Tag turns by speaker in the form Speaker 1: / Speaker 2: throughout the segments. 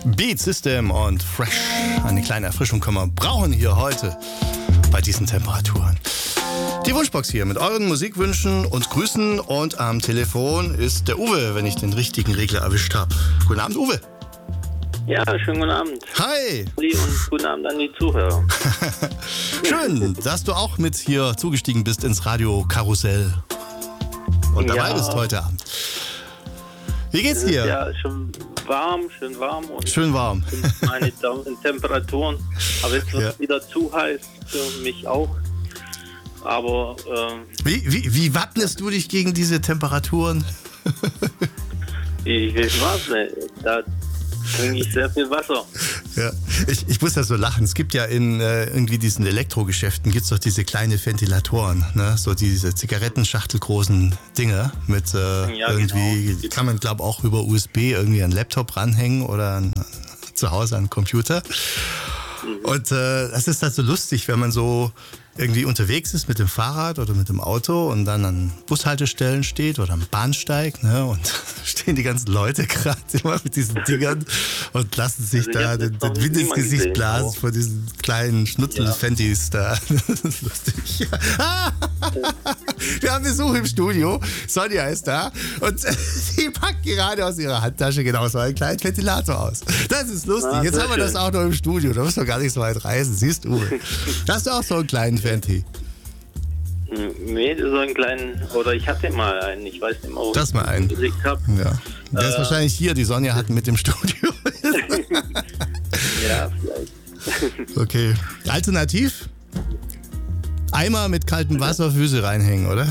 Speaker 1: Beat System und Fresh. Eine kleine Erfrischung können wir brauchen hier heute bei diesen Temperaturen. Die Wunschbox hier mit euren Musikwünschen und Grüßen. Und am Telefon ist der Uwe, wenn ich den richtigen Regler erwischt habe. Guten Abend, Uwe.
Speaker 2: Ja, schönen guten Abend.
Speaker 1: Hi.
Speaker 2: Und guten Abend an die Zuhörer.
Speaker 1: Schön, dass du auch mit hier zugestiegen bist ins Radio Karussell. Und dabei bist heute Abend. Wie geht's dir?
Speaker 2: Ja, schon warm, schön warm. Und
Speaker 1: schön warm.
Speaker 2: Meine Temperaturen. Aber jetzt wird es wieder zu heiß für mich auch. Aber
Speaker 1: Wie wappnest du dich gegen diese Temperaturen?
Speaker 2: Ich weiß nicht. Da trinke ich sehr viel Wasser.
Speaker 1: Ja, ich muss ja so lachen. Es gibt ja in irgendwie diesen Elektrogeschäften gibt's doch diese kleine Ventilatoren, ne? So diese Zigarettenschachtelgroßen Dinge mit irgendwie, genau. Kann man glaube auch über USB irgendwie an einen Laptop ranhängen oder zu Hause an einen Computer. Und das ist halt so lustig, wenn man so irgendwie unterwegs ist mit dem Fahrrad oder mit dem Auto und dann an Bushaltestellen steht oder am Bahnsteig, ne, und stehen die ganzen Leute gerade immer mit diesen Dingern und lassen sich da den Wind ins Gesicht blasen von diesen kleinen Schnutzel-Fentis da. Das ist lustig. Wir haben Besuch im Studio. Sonja ist da und sie packt gerade aus ihrer Handtasche genau so einen kleinen Ventilator aus. Das ist lustig. Jetzt haben wir das auch noch im Studio. Da müssen wir gar nicht so weit reisen. Siehst du? Hast du auch so einen kleinen Fenty?
Speaker 2: Nee, so einen kleinen, oder ich hatte mal einen, ich weiß nicht mehr, wo
Speaker 1: ich mal einen
Speaker 2: gelegt habe.
Speaker 1: Ja. Der ist wahrscheinlich hier, die Sonja hat mit dem Studio.
Speaker 2: Ja, vielleicht.
Speaker 1: Okay. Alternativ? Eimer mit kaltem Wasser, Füße reinhängen, oder?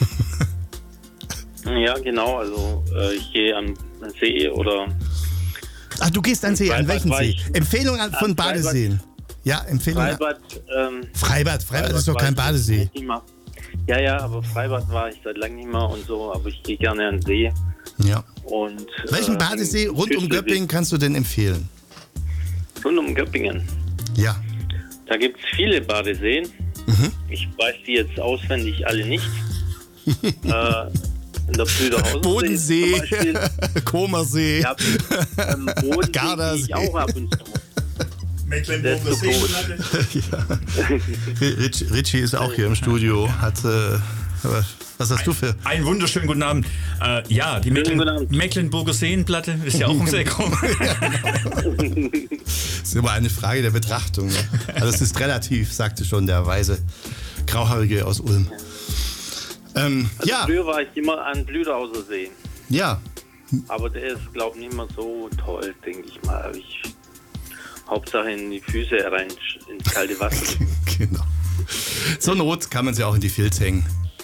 Speaker 2: Ja, genau, also ich gehe an den See oder...
Speaker 1: Ach, du gehst an den See, an welchen See? Empfehlung von Badeseen. Ja, Empfehlung. Freibad ist doch kein Badesee.
Speaker 2: Ja, aber Freibad war ich seit langem nicht mehr und so, aber ich gehe gerne an den See.
Speaker 1: Ja.
Speaker 2: Und,
Speaker 1: welchen Badesee rund um Göppingen kannst du denn empfehlen?
Speaker 2: Rund um Göppingen?
Speaker 1: Ja.
Speaker 2: Da gibt es viele Badeseen. Mhm. Ich weiß die jetzt auswendig alle nicht. In der Blüderhausen
Speaker 1: Bodensee, Comersee,
Speaker 2: ja, Bodensee
Speaker 1: Gardasee.
Speaker 2: Ich auch ab und zu.
Speaker 3: Mecklenburger
Speaker 1: See. Richie ist auch hier im Studio. Was hast du für?
Speaker 3: Einen wunderschönen guten Abend. Ja, die Mecklenburger Seenplatte ist ja auch ein sehr groß.
Speaker 1: Das ist immer eine Frage der Betrachtung. Ne? Also es ist relativ, sagte schon der weise Grauhaarige aus Ulm.
Speaker 2: Früher war ich immer an Blüderhauser See.
Speaker 1: Ja.
Speaker 2: Aber der ist, glaube ich, nicht mehr so toll, denke ich mal. Hauptsache in die Füße rein, ins kalte Wasser.
Speaker 1: Genau. Zur Not kann man sie auch in die Filz hängen.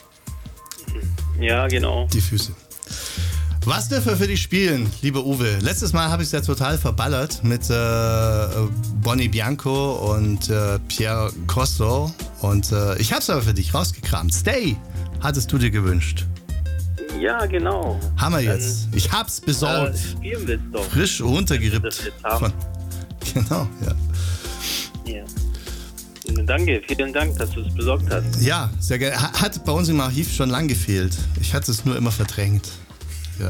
Speaker 2: Ja, genau.
Speaker 1: Die Füße. Was dürfen wir für dich spielen, lieber Uwe? Letztes Mal habe ich es ja total verballert mit Bonnie Bianco und Pierre Costo. Und ich habe es aber für dich rausgekramt. Stay hattest du dir gewünscht.
Speaker 2: Ja, genau.
Speaker 1: Haben wir jetzt. Ich hab's besorgt.
Speaker 2: Spielen wir es doch.
Speaker 1: Frisch runtergerippt. Genau, ja.
Speaker 2: Danke, vielen Dank, dass du es besorgt hast.
Speaker 1: Ja, sehr gerne. Hat bei uns im Archiv schon lang gefehlt. Ich hatte es nur immer verdrängt. Ja.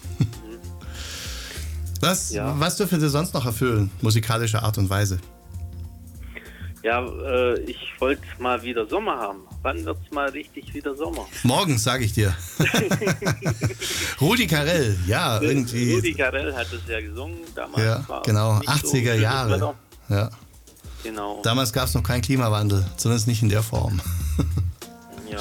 Speaker 1: Was dürfen Sie sonst noch erfüllen, musikalischer Art und Weise?
Speaker 2: Ja, ich wollte mal wieder Sommer haben. Wann wird's mal richtig wieder Sommer?
Speaker 1: Morgen, sage ich dir. Rudi Carrell, ja, irgendwie.
Speaker 2: Rudi Carrell hat es ja gesungen damals.
Speaker 1: Ja, genau, 80er Jahre. Ja.
Speaker 2: Genau.
Speaker 1: Damals gab es noch keinen Klimawandel, zumindest nicht in der Form.
Speaker 2: Ja.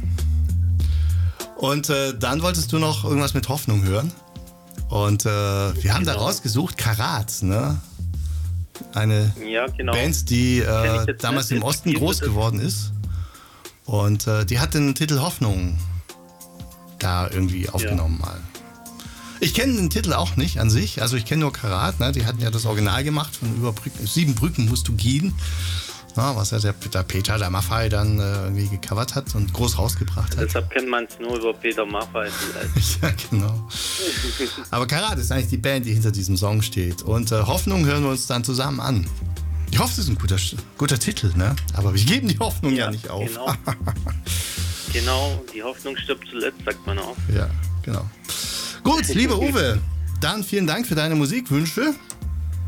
Speaker 1: Und dann wolltest du noch irgendwas mit Hoffnung hören. Und wir haben da rausgesucht, Karat, ne? Eine Band, die damals im Osten groß geworden ist. Und die hat den Titel Hoffnung da irgendwie aufgenommen mal. Ich kenne den Titel auch nicht an sich. Also ich kenne nur Karat. Ne? Die hatten ja das Original gemacht von über 7 Brücken musst du gehen. Ja, was ja der Peter der Maffay dann irgendwie gecovert hat und groß rausgebracht hat.
Speaker 2: Deshalb kennt man es nur über Peter Maffay vielleicht.
Speaker 1: Ja, genau. Aber Karat ist eigentlich die Band, die hinter diesem Song steht. Und Hoffnung hören wir uns dann zusammen an. Ich hoffe, es ist ein guter Titel, ne? Aber wir geben die Hoffnung ja nicht auf.
Speaker 2: Genau. Genau, die Hoffnung stirbt zuletzt, sagt man auch.
Speaker 1: Ja, genau. Gut, lieber Uwe, dann vielen Dank für deine Musikwünsche.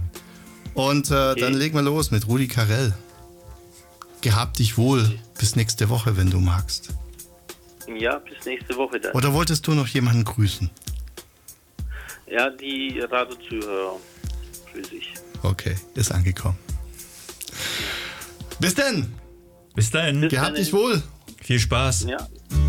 Speaker 1: Und dann legen wir los mit Rudi Carrell. Gehabt dich wohl. Bis nächste Woche, wenn du magst.
Speaker 2: Ja, bis nächste Woche dann.
Speaker 1: Oder wolltest du noch jemanden grüßen?
Speaker 2: Ja, die Radiozuhörer grüße ich.
Speaker 1: Okay, ist angekommen. Bis denn.
Speaker 3: Bis dahin.
Speaker 1: Gehabt dich wohl.
Speaker 3: Viel Spaß.
Speaker 2: Ja.